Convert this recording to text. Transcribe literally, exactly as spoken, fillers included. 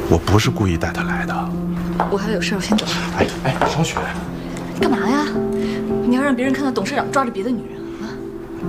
我不是故意带她来的。 我还有事，我先走了。 哎哎，小雪， 干嘛呀？你要让别人看到董事长抓着别的女人？